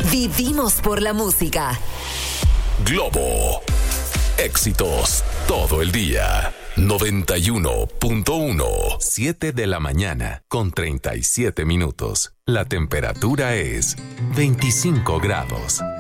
Vivimos por la música. Globo. Éxitos todo el día. 91.1. 7 de la mañana con 37 minutos. La temperatura es 25 grados.